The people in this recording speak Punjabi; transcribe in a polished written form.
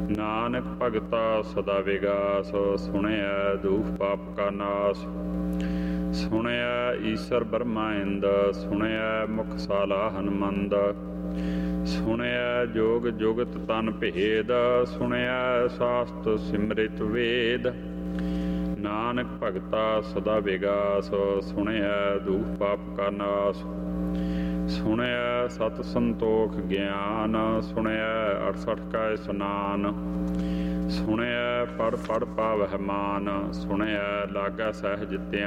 ਨਾਨਕ ਭਗਤਾ ਸਦਾ ਵਿਗਾਸ, ਸੁਣਿਆ ਦੁਖ ਪਾਪ ਕਾ ਨਾਸ। ਸੁਣਿਆ ਈਸਰ ਬਰਮਾ ਇੰਦ, ਸੁਣਿਆ ਮੁਖ ਸਾਲਾ ਹਨਮੰਦ। ਸੁਣਿਆ ਜੋਗ ਜੁਗਤ ਤਨ ਭੇਦ, ਸੁਣਿਆ ਸਾਸਤ ਸਿਮਰਿਤ ਵੇਦ। ਨਾਨਕ ਭਗਤਾ ਸਦਾ ਵਿਗਾਸ, ਸੁਣਿਆ ਦੁਖ ਪਾਪ ਕਾ ਨਾਸ। ਸੁਣਿਆ ਸਤ ਸੰਤੋਖ ਗਿਆਨ, ਸੁਣਿਆ 68 ਕਾ ਇਸਨਾਨ। ਸੁਣਿਆ ਪੜ ਪੜ ਪਾਵਹਿ ਮਾਨ, ਸੁਣਿਆ ਲਾਗਾ ਸਹਿਜ ਧਿਆਨ।